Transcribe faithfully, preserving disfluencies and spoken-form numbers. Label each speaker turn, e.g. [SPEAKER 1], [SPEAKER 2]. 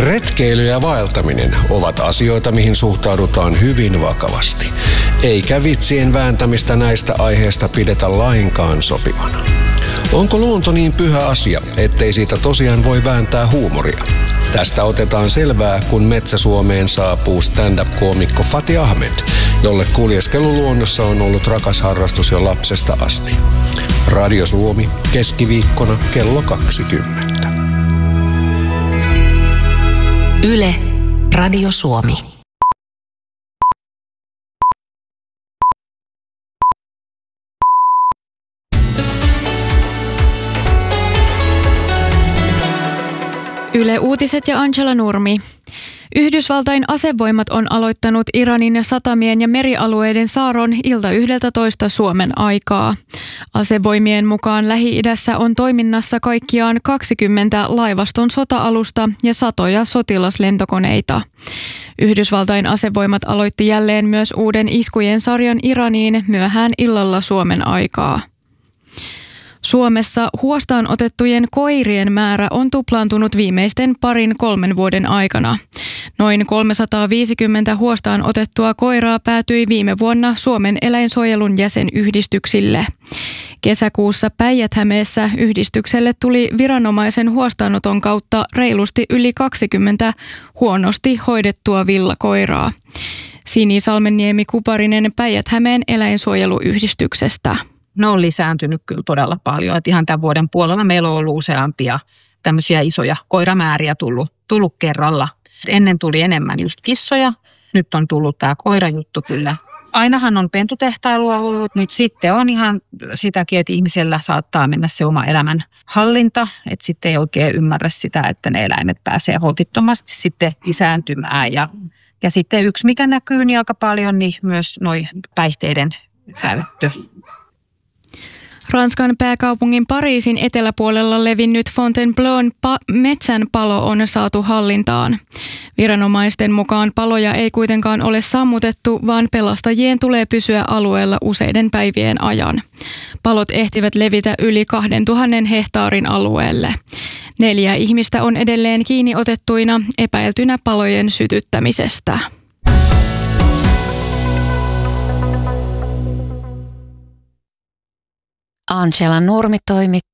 [SPEAKER 1] Retkeily ja vaeltaminen ovat asioita, mihin suhtaudutaan hyvin vakavasti. Eikä vitsien vääntämistä näistä aiheista pidetä lainkaan sopivana. Onko luonto niin pyhä asia, ettei siitä tosiaan voi vääntää huumoria? Tästä otetaan selvää, kun Metsä-Suomeen saapuu stand-up-koomikko Fatih Ahmed, jolle kuljeskelu luonnossa on ollut rakas harrastus jo lapsesta asti. Radio Suomi, keskiviikkona kello kaksikymmentä.
[SPEAKER 2] Yle, Radio Suomi.
[SPEAKER 3] Yle Uutiset ja Angela Nurmi. Yhdysvaltain asevoimat on aloittanut Iranin satamien ja merialueiden saaron ilta yhdeltätoista Suomen aikaa. Asevoimien mukaan Lähi-idässä on toiminnassa kaikkiaan kaksikymmentä laivaston sota-alusta ja satoja sotilaslentokoneita. Yhdysvaltain asevoimat aloitti jälleen myös uuden iskujen sarjan Iraniin myöhään illalla Suomen aikaa. Suomessa huostaan otettujen koirien määrä on tuplaantunut viimeisten parin kolmen vuoden aikana. Noin kolmesataaviisikymmentä huostaan otettua koiraa päätyi viime vuonna Suomen eläinsuojelun jäsenyhdistyksille. Kesäkuussa Päijät-Hämeessä yhdistykselle tuli viranomaisen huostaanoton kautta reilusti yli kaksikymmentä huonosti hoidettua villakoiraa. Sini Salmenniemi-Kuparinen Päijät-Hämeen eläinsuojeluyhdistyksestä.
[SPEAKER 4] Ne on lisääntynyt kyllä todella paljon. Että ihan tämän vuoden puolella meillä on ollut useampia tämmöisiä isoja koiramääriä tullut, tullut kerralla. Ennen tuli enemmän just kissoja. Nyt on tullut tämä koirajuttu kyllä. Ainahan on pentutehtailua ollut. Nyt sitten on ihan sitäkin, että ihmisellä saattaa mennä se oma elämän hallinta. Että sitten ei oikein ymmärrä sitä, että ne eläimet pääsee holtittomasti sitten lisääntymään. Ja, ja sitten yksi, mikä näkyy niin aika paljon, niin myös noi päihteiden käyttö.
[SPEAKER 3] Ranskan pääkaupungin Pariisin eteläpuolella levinnyt Fontainebleaun pa- metsänpalo on saatu hallintaan. Viranomaisten mukaan paloja ei kuitenkaan ole sammutettu, vaan pelastajien tulee pysyä alueella useiden päivien ajan. Palot ehtivät levitä yli kahdentuhannen hehtaarin alueelle. Neljä ihmistä on edelleen kiinni otettuina epäiltynä palojen sytyttämisestä.
[SPEAKER 2] Angela Nurmi toimitti.